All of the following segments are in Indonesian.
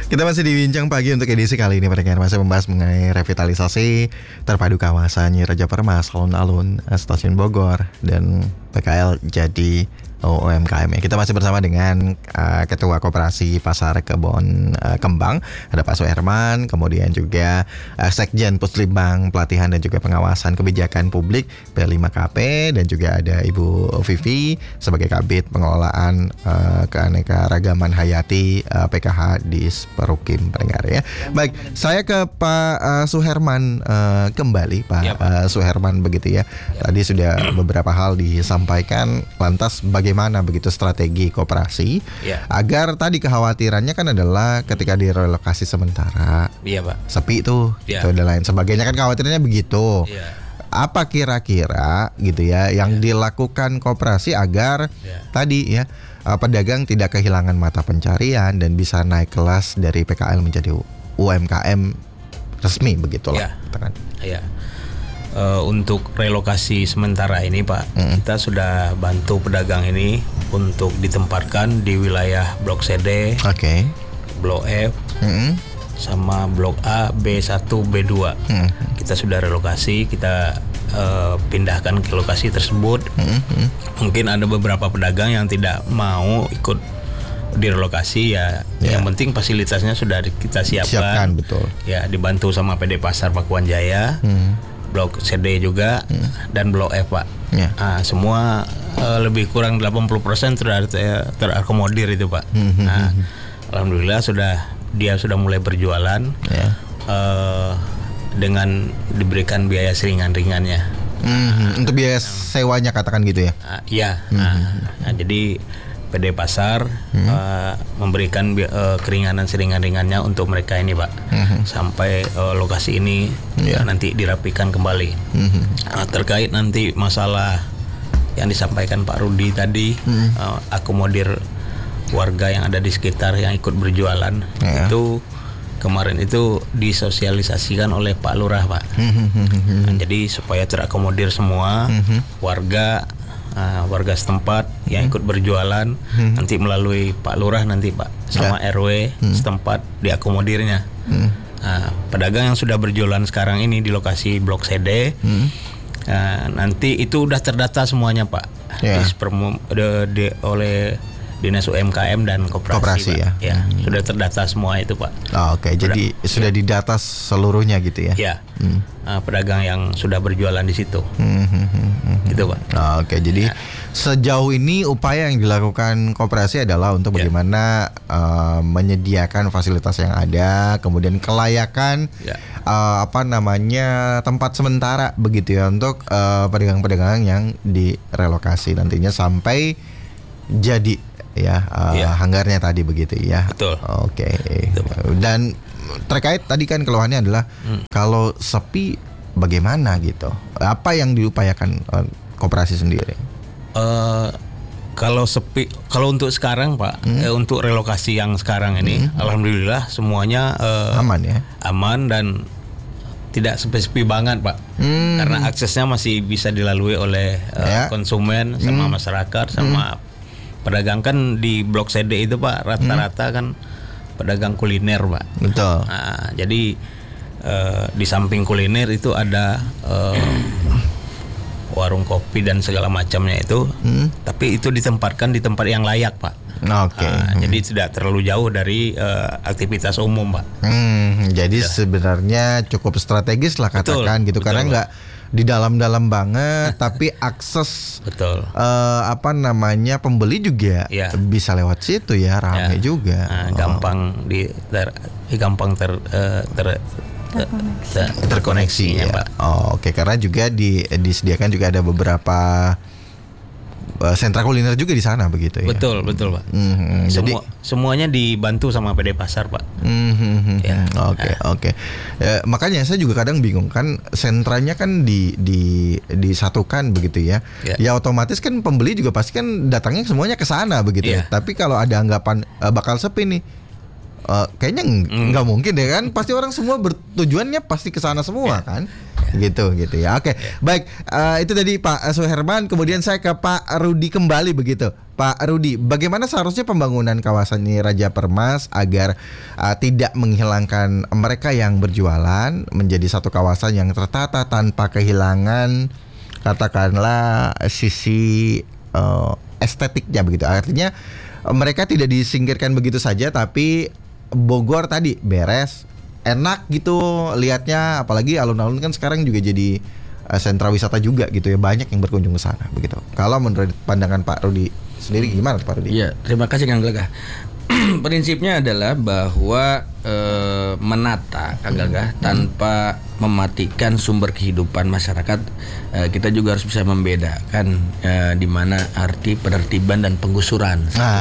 Kita masih dibincang pagi untuk edisi kali ini. Pendengar masih membahas mengenai revitalisasi terpadu kawasan Raja Permas, alun-alun Stasiun Bogor dan PKL jadi UMKM. Kita masih bersama dengan Ketua Koperasi Pasar Kebon Kembang, ada Pak Suherman, kemudian juga Sekjen Puslitbang Pelatihan dan juga Pengawasan Kebijakan Publik P5KP, dan juga ada Ibu Vivi sebagai Kabid Pengelolaan Keanekaragaman Hayati PKH di Perukim, pendengar ya. Baik, saya ke Pak Suherman kembali, Pak, ya, Pak Suherman, begitu ya. Tadi sudah beberapa hal disampaikan, lantas bagaimana begitu strategi koperasi agar tadi kekhawatirannya kan adalah ketika direlokasi sementara, Pak, sepi tuh, dan lain sebagainya, kan khawatirannya begitu. Apa kira-kira gitu ya yang dilakukan koperasi agar tadi ya pedagang tidak kehilangan mata pencarian dan bisa naik kelas dari PKL menjadi UMKM resmi, begitulah. Untuk relokasi sementara ini, Pak, kita sudah bantu pedagang ini untuk ditempatkan di wilayah Blok CD, Blok F, sama Blok A, B1, B2. Kita sudah relokasi, kita pindahkan ke lokasi tersebut. Mungkin ada beberapa pedagang yang tidak mau ikut direlokasi ya. Yang penting fasilitasnya sudah kita siapkan. Betul. Ya, dibantu sama PD Pasar Pakuan Jaya. Blok CD juga dan Blok F, Pak. Semua lebih kurang 80% terakomodir itu, Pak. Alhamdulillah dia sudah mulai berjualan dengan diberikan biaya seringan-ringannya. Untuk biaya sewanya katakan gitu ya. Jadi PD Pasar memberikan keringanan seringan-ringannya untuk mereka ini, Pak, sampai lokasi ini nanti dirapikan kembali. Terkait nanti masalah yang disampaikan Pak Rudi tadi, akomodir warga yang ada di sekitar yang ikut berjualan, itu kemarin itu disosialisasikan oleh Pak Lurah, Pak. Jadi supaya terakomodir semua warga setempat yang ikut berjualan, nanti melalui Pak Lurah nanti, Pak, sama RW setempat diakomodirnya. Pedagang yang sudah berjualan sekarang ini di lokasi Blok CD, nanti itu udah terdata semuanya, Pak, oleh Dinas UMKM dan Koperasi, Pak. Sudah terdata semua itu, Pak. Jadi sudah didata seluruhnya gitu ya. Pedagang yang sudah berjualan di situ. Gitu, Pak. Jadi sejauh ini upaya yang dilakukan Koperasi adalah untuk bagaimana menyediakan fasilitas yang ada, kemudian kelayakan tempat sementara begitu ya untuk pedagang-pedagang yang direlokasi nantinya sampai jadi hanggarnya tadi begitu ya. Betul. Dan terkait tadi kan keluhannya adalah kalau sepi bagaimana gitu. Apa yang diupayakan Koperasi sendiri? Kalau sepi, kalau untuk sekarang, Pak, untuk relokasi yang sekarang ini, alhamdulillah semuanya aman dan tidak sepi banget, Pak. Karena aksesnya masih bisa dilalui oleh konsumen sama masyarakat sama pedagang. Kan di Blok CD itu, Pak, rata-rata kan pedagang kuliner, Pak. Betul. Jadi di samping kuliner itu ada warung kopi dan segala macamnya itu, tapi itu ditempatkan di tempat yang layak, Pak. Jadi tidak terlalu jauh dari aktivitas umum, Pak. Jadi sebenarnya cukup strategis lah katakan gitu, karena nggak di dalam-dalam banget, tapi akses pembeli juga bisa lewat situ ya, ramai juga. Gampang terkoneksi ya, Pak. Karena juga disediakan juga ada beberapa sentra kuliner juga di sana begitu ya. Betul, Pak. Jadi semuanya dibantu sama PD Pasar, Pak. Makanya saya juga kadang bingung kan, sentranya kan disatukan begitu ya. Ya otomatis kan pembeli juga pasti kan datangnya semuanya ke sana begitu ya. Tapi kalau ada anggapan bakal sepi nih, kayaknya nggak mungkin deh kan, pasti orang semua bertujuannya pasti ke sana semua kan. Gitu ya. Oke. Baik, itu tadi Pak Suherman. Kemudian saya ke Pak Rudi kembali begitu. Pak Rudi, bagaimana seharusnya pembangunan kawasan ini Raja Permas agar tidak menghilangkan mereka yang berjualan, menjadi satu kawasan yang tertata tanpa kehilangan katakanlah sisi estetiknya begitu. Artinya mereka tidak disingkirkan begitu saja, tapi Bogor tadi beres, enak gitu lihatnya, apalagi alun-alun kan sekarang juga jadi sentra wisata juga gitu ya, banyak yang berkunjung ke sana begitu. Kalau menurut pandangan Pak Rudi sendiri gimana Pak Rudi? Iya, terima kasih Kang Gagah. Prinsipnya adalah bahwa menata Kang Gagah tanpa mematikan sumber kehidupan masyarakat, kita juga harus bisa membedakan di mana arti penertiban dan penggusuran.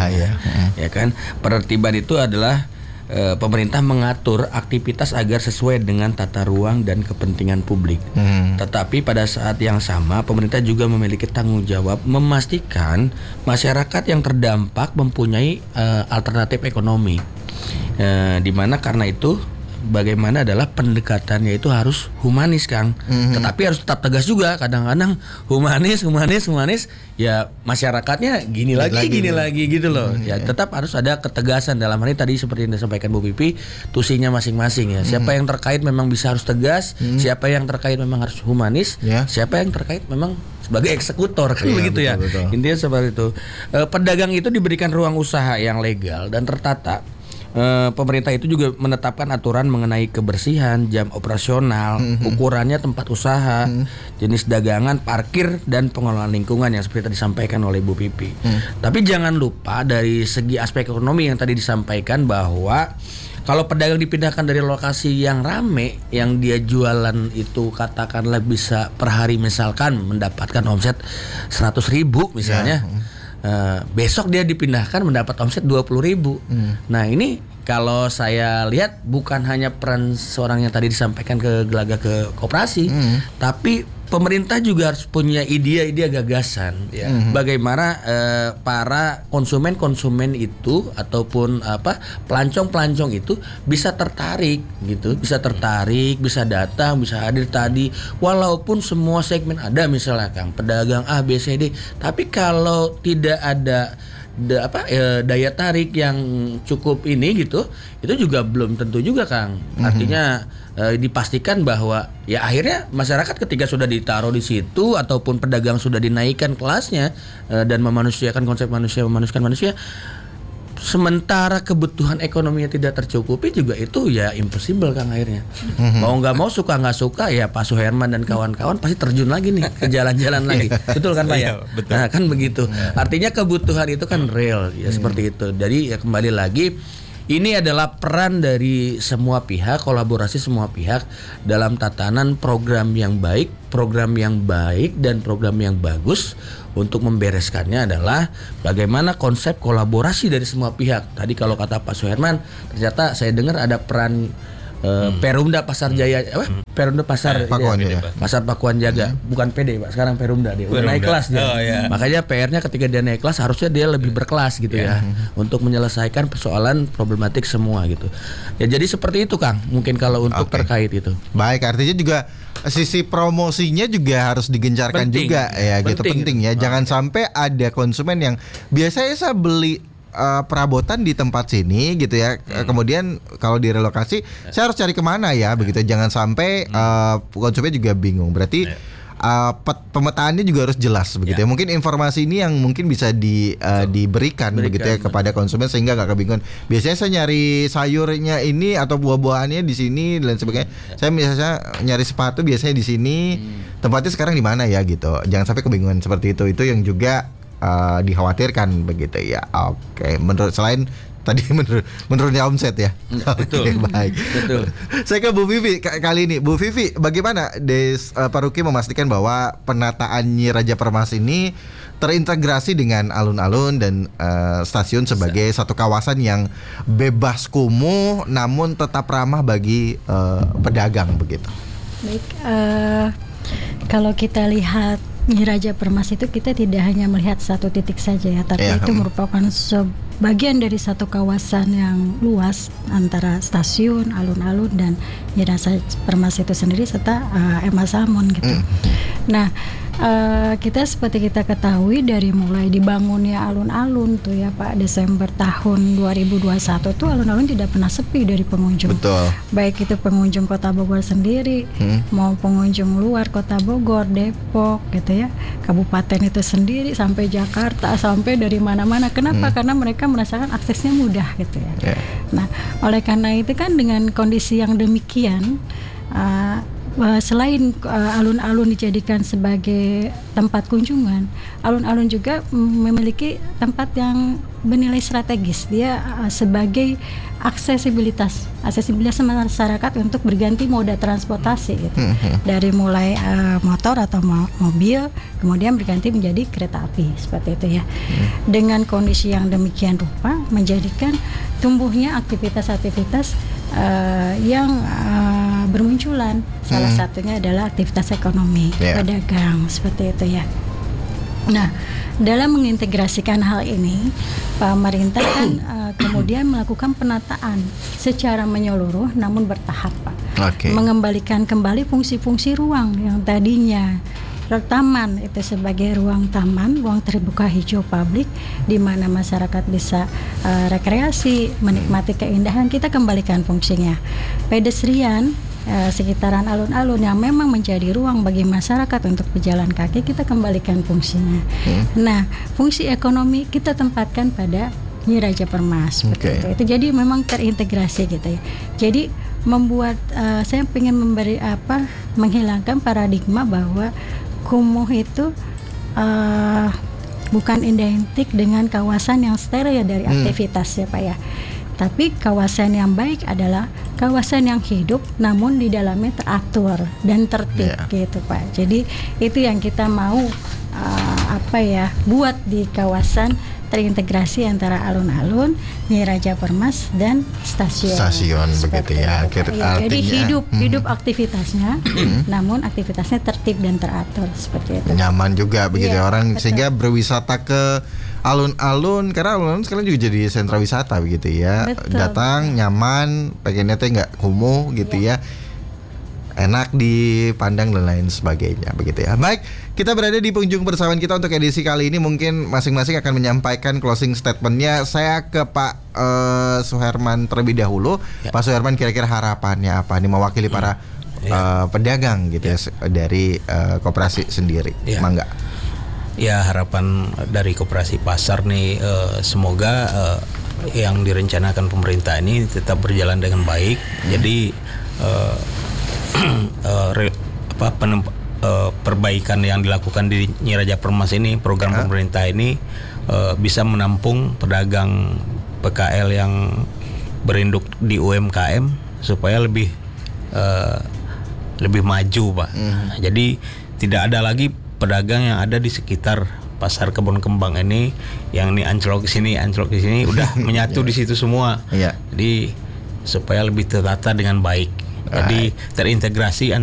Ya kan, penertiban itu adalah pemerintah mengatur aktivitas agar sesuai dengan tata ruang dan kepentingan publik. Tetapi pada saat yang sama pemerintah juga memiliki tanggung jawab memastikan masyarakat yang terdampak mempunyai alternatif ekonomi. Di mana karena itu bagaimana adalah pendekatannya itu harus humanis, Kang. Tetapi harus tetap tegas juga. Kadang-kadang humanis ya masyarakatnya gini lagi gitu loh. Ya tetap harus ada ketegasan dalam hal ini tadi seperti yang disampaikan Bu Pipi, tusinya masing-masing ya. Siapa yang terkait memang bisa harus tegas, siapa yang terkait memang harus humanis, siapa yang terkait memang sebagai eksekutor kan begitu ya. Betul. Intinya seperti itu. Pedagang itu diberikan ruang usaha yang legal dan tertata. Pemerintah itu juga menetapkan aturan mengenai kebersihan, jam operasional, ukurannya tempat usaha, jenis dagangan, parkir, dan pengelolaan lingkungan yang seperti tadi disampaikan oleh Bu Pipi. Tapi jangan lupa dari segi aspek ekonomi yang tadi disampaikan bahwa kalau pedagang dipindahkan dari lokasi yang rame, yang dia jualan itu katakanlah bisa per hari misalkan mendapatkan omset 100.000 misalnya. Besok dia dipindahkan mendapat omset 20.000. Nah ini kalau saya lihat bukan hanya peran seorang yang tadi disampaikan ke Gelaga ke koperasi, tapi pemerintah juga harus punya ide-ide gagasan. Bagaimana para konsumen itu ataupun pelancong itu bisa tertarik gitu, bisa datang, bisa hadir tadi. Walaupun semua segmen ada misalnya Kang, pedagang A, B, C, D, tapi kalau tidak ada daya tarik yang cukup ini gitu, itu juga belum tentu juga Kang. Artinya dipastikan bahwa ya akhirnya masyarakat ketika sudah ditaruh di situ ataupun pedagang sudah dinaikkan kelasnya dan memanusiakan konsep manusia, memanusiakan manusia, sementara kebutuhan ekonominya tidak tercukupi juga itu ya impossible Kang akhirnya. Mau nggak mau, suka nggak suka ya Pak Suherman dan kawan-kawan pasti terjun lagi nih ke jalan-jalan lagi. Betul kan Pak ya? Betul. Nah kan begitu. Artinya kebutuhan itu kan real ya seperti itu. Jadi ya kembali lagi, ini adalah peran dari semua pihak, kolaborasi semua pihak dalam tatanan program yang baik, dan program yang bagus. Untuk membereskannya adalah bagaimana konsep kolaborasi dari semua pihak. Tadi kalau kata Pak Suherman, ternyata saya dengar ada peran Perumda Pasar Jaya, Perumda Pasar Pakuan, Pasar Pakuan Jaga, bukan PD Pak, sekarang Perumda dia. Udah naik kelas dia. Makanya PR-nya ketika dia naik kelas harusnya dia lebih berkelas gitu ya, untuk menyelesaikan persoalan problematik semua gitu. Ya jadi seperti itu Kang, mungkin kalau untuk terkait itu. Baik, artinya juga sisi promosinya juga harus digencarkan juga ya, gitu penting ya. Jangan sampai ada konsumen yang biasanya saya beli perabotan di tempat sini gitu ya, kemudian kalau direlokasi saya harus cari kemana ya begitu. Jangan sampai konsumen juga bingung. Berarti pemetaannya juga harus jelas begitu ya. Mungkin informasi ini yang mungkin bisa diberikan begitu ya kepada konsumen sehingga nggak kebingungan. Biasanya saya nyari sayurnya ini atau buah-buahannya di sini dan sebagainya. Saya misalnya nyari sepatu biasanya di sini, tempatnya sekarang di mana ya gitu. Jangan sampai kebingungan seperti itu. Itu yang juga dikhawatirkan begitu ya. Oke, menurut selain tadi menurunnya omset ya. Betul. Baik. Betul. Saya ke Bu Vivi kali ini. Bu Vivi, bagaimana Pak Ruki memastikan bahwa penataan Nyi Raja Permas ini terintegrasi dengan alun-alun dan stasiun sebagai satu kawasan yang bebas kumuh namun tetap ramah bagi pedagang begitu. Baik, kalau kita lihat Nyi Raja Permas itu kita tidak hanya melihat satu titik saja ya, tapi itu merupakan bagian dari satu kawasan yang luas antara stasiun, alun-alun dan Nyirasa Permas itu sendiri serta MA Samun gitu. Nah, kita seperti kita ketahui dari mulai dibangunnya alun-alun tuh ya Pak, Desember tahun 2021 tuh alun-alun tidak pernah sepi dari pengunjung. Betul. Baik itu pengunjung Kota Bogor sendiri, mau pengunjung luar Kota Bogor, Depok gitu ya, kabupaten itu sendiri sampai Jakarta, sampai dari mana-mana. Kenapa? Karena mereka merasakan aksesnya mudah gitu ya. Nah, oleh karena itu kan dengan kondisi yang demikian, selain alun-alun dijadikan sebagai tempat kunjungan, alun-alun juga memiliki tempat yang bernilai strategis. Dia sebagai aksesibilitas masyarakat untuk berganti moda transportasi gitu. Dari mulai motor atau mobil, kemudian berganti menjadi kereta api seperti itu ya. Dengan kondisi yang demikian rupa menjadikan tumbuhnya aktivitas-aktivitas yang bermunculan. Salah satunya adalah aktivitas ekonomi, pedagang seperti itu ya. Nah, dalam mengintegrasikan hal ini, pemerintah kan kemudian melakukan penataan secara menyeluruh namun bertahap, Pak. Mengembalikan kembali fungsi-fungsi ruang yang tadinya taman itu sebagai ruang taman, ruang terbuka hijau publik di mana masyarakat bisa rekreasi, menikmati keindahan, kita kembalikan fungsinya. Pedestrian sekitaran alun-alun yang memang menjadi ruang bagi masyarakat untuk berjalan kaki, kita kembalikan fungsinya. Nah, fungsi ekonomi kita tempatkan pada Nyi Raja Permas. Itu jadi memang terintegrasi gitu ya. Jadi membuat saya ingin menghilangkan paradigma bahwa kumuh itu bukan identik dengan kawasan yang steril dari aktivitas ya Pak ya. Tapi kawasan yang baik adalah kawasan yang hidup namun di dalamnya teratur dan tertib gitu Pak. Jadi itu yang kita mau buat di kawasan terintegrasi antara alun-alun, Nyi Raja Permas dan stasiun. Begitu ya. Jadi hidup aktivitasnya, namun aktivitasnya tertib dan teratur seperti itu. Nyaman juga begitu orang, sehingga berwisata ke alun-alun, karena alun-alun sekarang juga jadi sentra wisata begitu ya. Datang nyaman, pengennya teh nggak kumuh gitu ya. Enak dipandang dan lain sebagainya begitu ya. Baik, kita berada di penghujung persamaan kita untuk edisi kali ini. Mungkin masing-masing akan menyampaikan closing statementnya. Saya ke Pak Suherman terlebih dahulu. Pak Suherman, kira-kira harapannya apa nih mewakili para pedagang gitu ya dari koperasi sendiri? Mangga. Ya, harapan dari koperasi pasar nih semoga yang direncanakan pemerintah ini tetap berjalan dengan baik. Jadi perbaikan yang dilakukan di Nyi Raja Permas ini, program pemerintah ini bisa menampung pedagang PKL yang berinduk di UMKM supaya lebih maju, Pak. Jadi tidak ada lagi pedagang yang ada di sekitar pasar Kebon Kembang ini yang ini anjlok ke sini, udah menyatu di situ semua. Jadi supaya lebih tertata dengan baik. Jadi terintegrasi